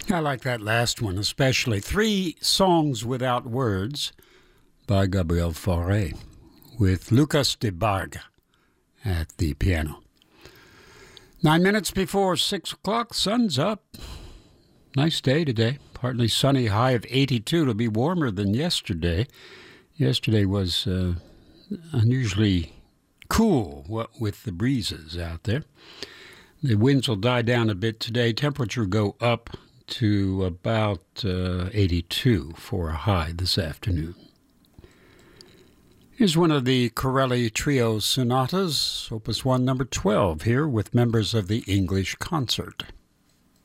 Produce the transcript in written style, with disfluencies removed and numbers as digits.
I like that last one especially. Three Songs Without Words by Gabriel Fauré with Lucas de Barga at the piano. 9 minutes before 6 o'clock, sun's up. Nice day today. Partly sunny, high of 82. It'll be warmer than yesterday. Yesterday was unusually cool, what with the breezes out there. The winds will die down a bit today. Temperature go up to about 82 for a high this afternoon. Here's one of the Corelli Trio sonatas, Opus 1, number 12, here with members of the English Concert.